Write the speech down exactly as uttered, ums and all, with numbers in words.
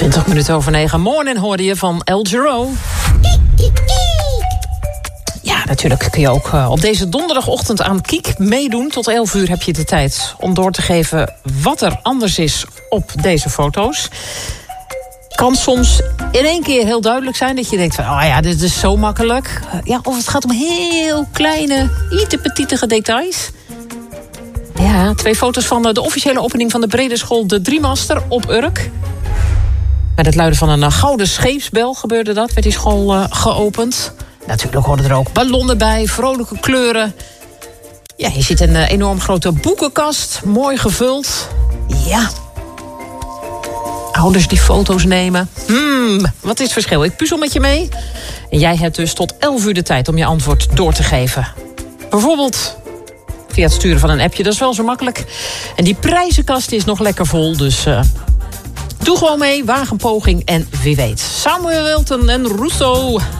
twintig minuten over negen. Morning hoorde je van El Giro. Ja, natuurlijk kun je ook uh, op deze donderdagochtend aan Kiek meedoen. Tot elf uur heb je de tijd om door te geven wat er anders is op deze foto's. Kan soms in één keer heel duidelijk zijn dat je denkt van, oh ja, dit is zo makkelijk. Uh, ja, of het gaat om heel kleine, ietepetietige details. Ja, twee foto's van de officiële opening van de brede school De Driemaster op Urk. Met het luiden van een gouden scheepsbel gebeurde dat, werd die school uh, geopend. Natuurlijk hoorden er ook ballonnen bij, vrolijke kleuren. Ja, je ziet een uh, enorm grote boekenkast, mooi gevuld. Ja. Ouders die foto's nemen. Hmm, wat is het verschil? Ik puzzel met je mee. En jij hebt dus tot elf uur de tijd om je antwoord door te geven. Bijvoorbeeld via het sturen van een appje, dat is wel zo makkelijk. En die prijzenkast is nog lekker vol, dus Uh, doe gewoon mee, waag een poging en wie weet. Samuel Wilton en Rousseau.